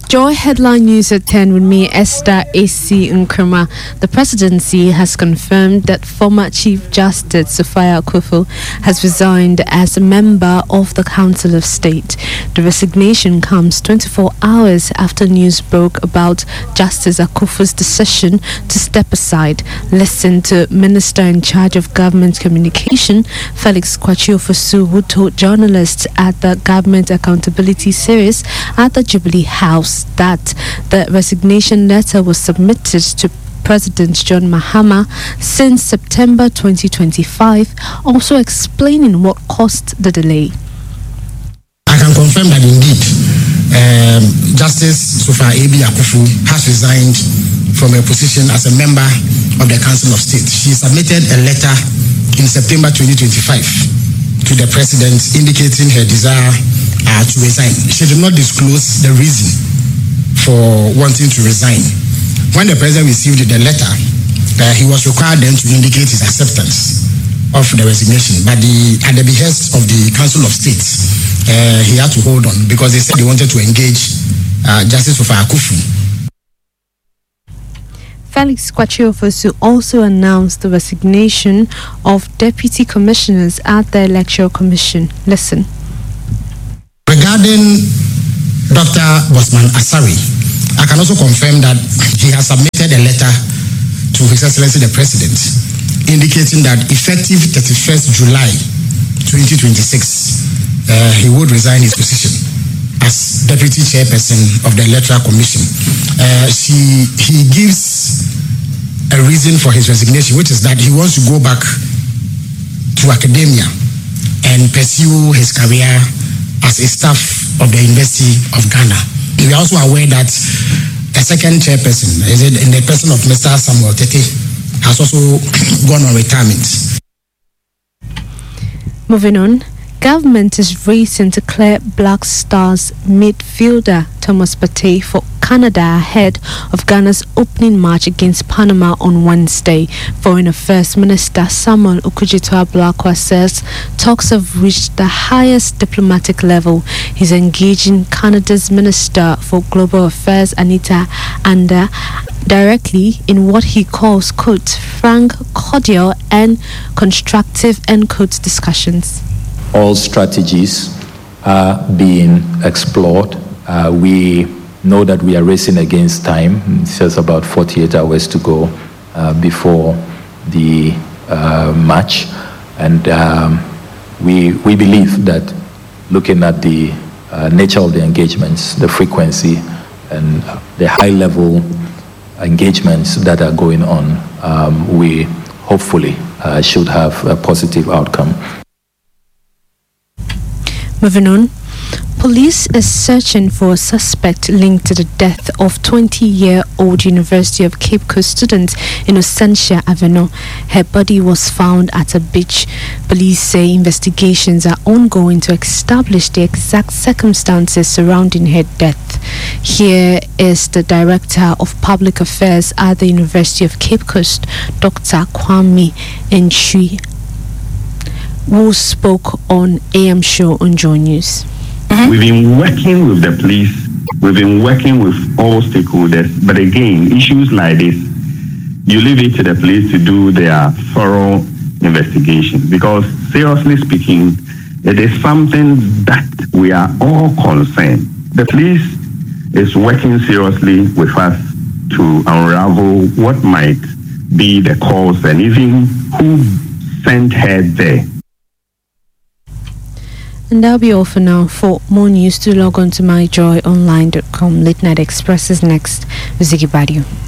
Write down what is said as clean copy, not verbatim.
Joy headline news at 10 with me, Esther A.C. Nkrumah. The presidency has confirmed that former Chief Justice Sophia Akuffo has resigned as a member of the Council of State. The resignation comes 24 hours after news broke about Justice Akuffo's decision to step aside. Listen to Minister in charge of Government Communication, Felix Kwakye-Ofosu, who told journalists at the Government Accountability Series at the Jubilee House that the resignation letter was submitted to President John Mahama since September 2025, also explaining what caused the delay. I can confirm that indeed Justice Sophia A.B. Akuffo has resigned from her position as a member of the Council of State. She submitted a letter in September 2025 to the President indicating her desire to resign. She did not disclose the reason for wanting to resign. When the President received the letter, he was required then to indicate his acceptance of the resignation. But at the behest of the Council of State, he had to hold on because they said they wanted to engage Justice Sophia Akuffo. Felix Kwakye-Ofosu also announced the resignation of deputy commissioners at the Electoral Commission. Listen. Regarding Dr. Bosman Asari, I can also confirm that he has submitted a letter to His Excellency the President indicating that effective 31st July 2026, he would resign his position as Deputy Chairperson of the Electoral Commission. He gives a reason for his resignation, which is that he wants to go back to academia and pursue his career as a staff of the University of Ghana. We are also aware that a second chairperson, in the person of Mr. Samuel Tete, has also gone on retirement. Moving on. Government is racing to clear Black Stars midfielder Thomas Partey for Canada ahead of Ghana's opening match against Panama on Wednesday. Foreign Affairs Minister Samuel Okudzeto-Ablakwa says talks have reached the highest diplomatic level. He's engaging Canada's Minister for Global Affairs Anita Anda directly in what he calls, quote, frank, cordial and constructive, end quote, discussions. All strategies are being explored. We know that we are racing against time. It's just about 48 hours to go before the match. And we believe that looking at the nature of the engagements, the frequency, and the high-level engagements that are going on, we hopefully should have a positive outcome. Moving on, police is searching for a suspect linked to the death of 20-year-old University of Cape Coast student Innocentia Aveno. Her body was found at a beach. Police say investigations are ongoing to establish the exact circumstances surrounding her death. Here is the Director of Public Affairs at the University of Cape Coast, Dr. Kwame Nchui, who spoke on AM show on Joy News. We've been working with the police, we've been working with all stakeholders, but again, issues like this, you leave it to the police to do their thorough investigation, because seriously speaking, it is something that we are all concerned. The police is working seriously with us to unravel what might be the cause and even who sent her there. And that'll be all for now. For more news, do log on to myjoyonline.com. Late Night Express is next with Ziggy Badio.